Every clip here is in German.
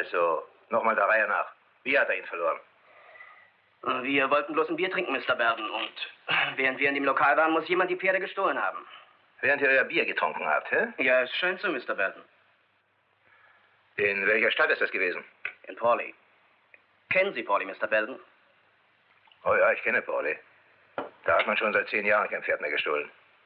Also, nochmal der Reihe nach. Wie hat er ihn verloren? Wir wollten bloß ein Bier trinken, Mr. Belden. Und während wir in dem Lokal waren, muss jemand die Pferde gestohlen haben. Während ihr euer Bier getrunken habt, hä? Ja, es scheint so, Mr. Belden. In welcher Stadt ist das gewesen? In Pawley. Kennen Sie Pawley, Mr. Belden? Oh ja, ich kenne Pawley. Da hat man schon seit 10 Jahren kein Pferd mehr gestohlen.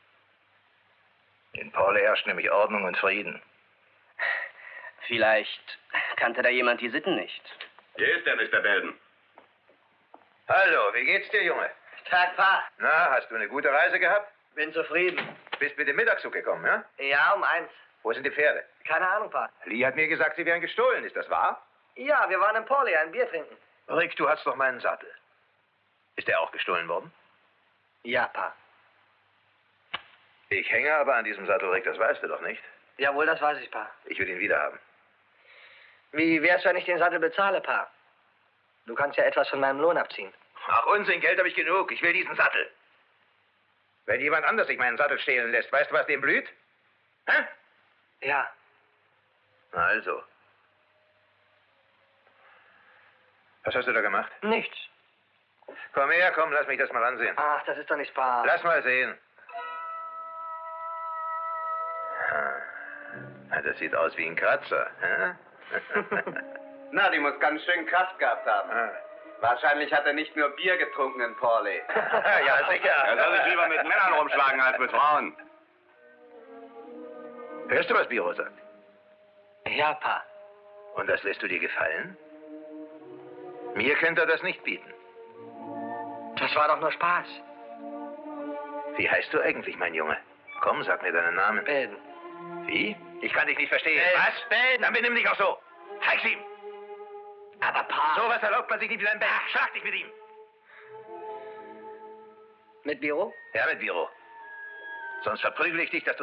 In Pawley herrscht nämlich Ordnung und Frieden. Vielleicht kannte da jemand die Sitten nicht. Hier ist er, Mr. Belden. Hallo, wie geht's dir, Junge? Tag, Pa. Na, hast du eine gute Reise gehabt? Bin zufrieden. Bist mit dem Mittagszug gekommen, ja? Ja, um 1. Wo sind die Pferde? Keine Ahnung, Pa. Lee hat mir gesagt, sie wären gestohlen. Ist das wahr? Ja, wir waren in Pawley ein Bier trinken. Rick, du hast doch meinen Sattel. Ist der auch gestohlen worden? Ja, Pa. Ich hänge aber an diesem Sattel, Rick, das weißt du doch nicht. Jawohl, das weiß ich, Pa. Ich will ihn wieder haben. Wie wär's, wenn ich den Sattel bezahle, Pa? Du kannst ja etwas von meinem Lohn abziehen. Ach, Unsinn, Geld habe ich genug. Ich will diesen Sattel. Wenn jemand anders sich meinen Sattel stehlen lässt, weißt du, was dem blüht? Hä? Ja. Also. Was hast du da gemacht? Nichts. Komm her, komm, lass mich das mal ansehen. Ach, das ist doch nicht Pa. Lass mal sehen. Na, das sieht aus wie ein Kratzer. Hä? Na, die muss ganz schön Kraft gehabt haben. Wahrscheinlich hat er nicht nur Bier getrunken in Pawley. Ja, sicher. Er soll sich lieber mit Männern rumschlagen als mit Frauen. Hörst du, was Biro sagt? Ja, Pa. Und das lässt du dir gefallen? Mir könnte er das nicht bieten. Das war doch nur Spaß. Wie heißt du eigentlich, mein Junge? Komm, sag mir deinen Namen. Belden. Wie? Ich kann dich nicht verstehen. Belden. Was? Belden. Dann benimm dich auch so. Zeig's ihm. Aber Pa. Sowas erlaubt man sich nicht in deinem Bett. Schlag dich mit ihm. Mit Biro? Ja, mit Biro. Sonst verprügel ich dich, dass du